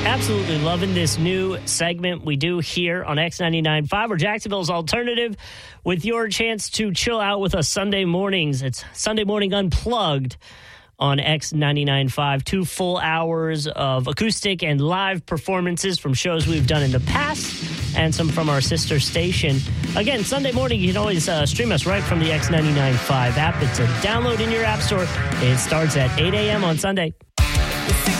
Absolutely loving this new segment we do here on X99.5, or Jacksonville's alternative, with your chance to chill out with us Sunday mornings. It's Sunday Morning Unplugged on X99.5. 2 full hours of acoustic and live performances from shows we've done in the past and some from our sister station. Again, Sunday morning, you can always stream us right from the X99.5 app. It's a download in your app store. It starts at 8 a.m. on Sunday.